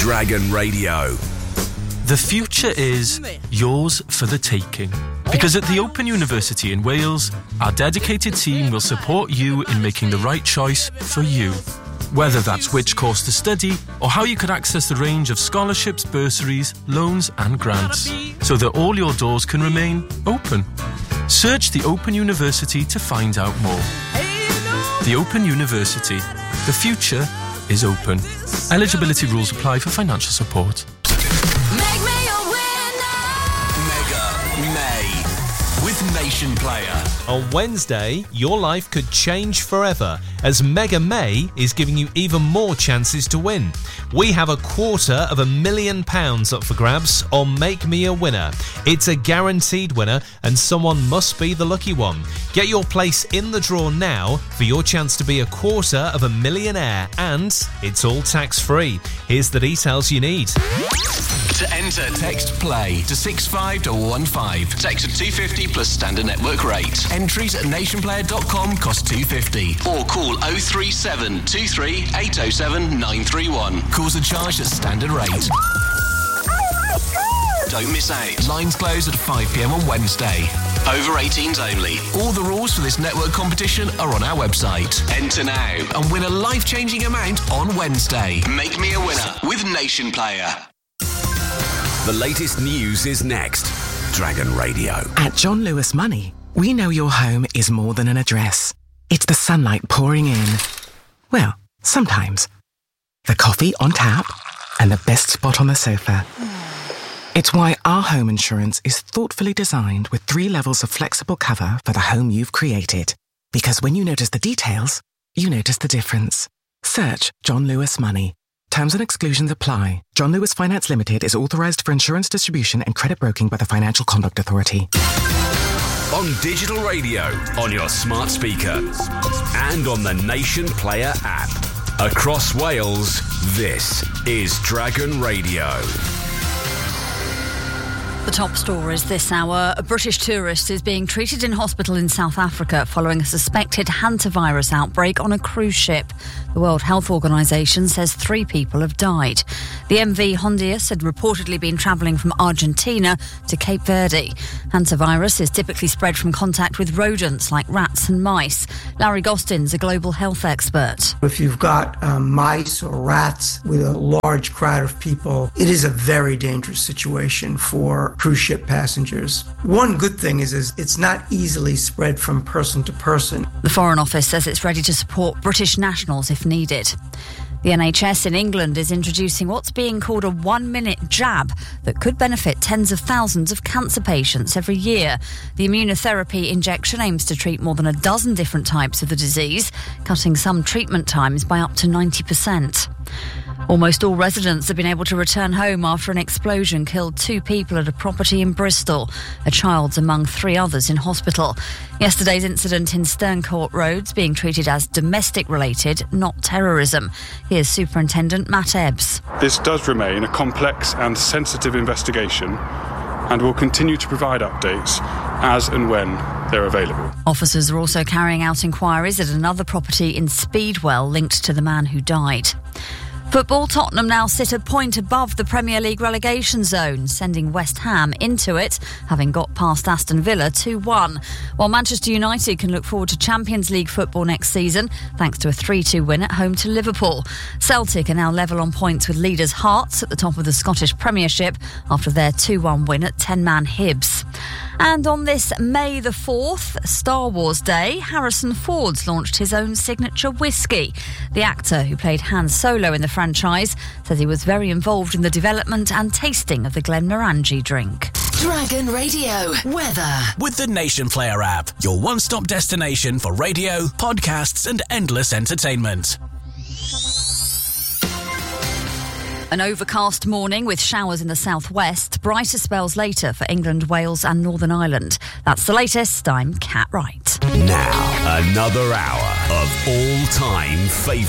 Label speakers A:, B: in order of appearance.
A: Dragon Radio.
B: The future is yours for the taking. Because at the Open University in Wales, our dedicated team will support you in making the right choice for you. Whether that's which course to study or how you could access the range of scholarships, bursaries, loans and grants, so that all your doors can remain open. Search the Open University to find out more. The Open University. The future is open. Eligibility rules apply for financial support.
A: With Nation Player.
C: On Wednesday, your life could change forever as Mega May is giving you even more chances to win. We have £250,000 up for grabs on Make Me a Winner. It's a guaranteed winner and someone must be the lucky one. Get your place in the draw now for your chance to be £250,000 and it's all tax-free. Here's the details you need.
A: To enter, text PLAY to 65215. Text at 250 plus standard network rate. Entries at nationplayer.com cost £250. Or call 037 23 807 931. Calls are charged at standard rate. Don't miss out. Lines close at 5 p.m. on Wednesday. Over 18s only. All the rules for this network competition are on our website. Enter now and win a life-changing amount on Wednesday. Make me a winner with Nation Player. The latest news is next. Dragon Radio.
D: At John Lewis Money, we know your home is more than an address. It's the sunlight pouring in. Well, sometimes. The coffee on tap and the best spot on the sofa. It's why our home insurance is thoughtfully designed with 3 levels of flexible cover for the home you've created. Because when you notice the details, you notice the difference. Search John Lewis Money. Terms and exclusions apply. John Lewis Finance Limited is authorised for insurance distribution and credit broking by the Financial Conduct Authority.
A: On digital radio, on your smart speaker, and on the Nation Player app. Across Wales, this is Dragon Radio.
E: The top stories this hour. A British tourist is being treated in hospital in South Africa following a suspected hantavirus outbreak on a cruise ship. The World Health Organization says 3 people have died. The MV Hondius had reportedly been travelling from Argentina to Cape Verde. Hantavirus is typically spread from contact with rodents like rats and mice. Larry Gostin's a global health expert.
F: If you've got mice or rats with a large crowd of people, it is a very dangerous situation for cruise ship passengers. One good thing is it's not easily spread from person to person.
E: The Foreign Office says it's ready to support British nationals if needed. The NHS in England is introducing what's being called a 1-minute jab that could benefit tens of thousands of cancer patients every year. The immunotherapy injection aims to treat more than a dozen different types of the disease, cutting some treatment times by up to 90%. Almost all residents have been able to return home after an explosion killed 2 people at a property in Bristol. A child's among 3 others in hospital. Yesterday's incident in Sterncourt Road's being treated as domestic-related, not terrorism. Here's Superintendent Matt Ebbs.
G: This does remain a complex and sensitive investigation and will continue to provide updates as and when they're available.
E: Officers are also carrying out inquiries at another property in Speedwell linked to the man who died. Football, Tottenham now sit a point above the Premier League relegation zone, sending West Ham into it, having got past Aston Villa 2-1. While Manchester United can look forward to Champions League football next season, thanks to a 3-2 win at home to Liverpool. Celtic are now level on points with leaders Hearts at the top of the Scottish Premiership after their 2-1 win at 10-man Hibs. And on this May the 4th, Star Wars Day, Harrison Ford's launched his own signature whiskey. The actor who played Han Solo in the franchise says he was very involved in the development and tasting of the Glenmorangie drink.
H: Dragon Radio weather.
A: With the Nation Player app, your one-stop destination for radio, podcasts and endless entertainment.
E: An overcast morning with showers in the southwest, brighter spells later for England, Wales and Northern Ireland. That's the latest. I'm Kat Wright.
A: Now, another hour of all-time favourites.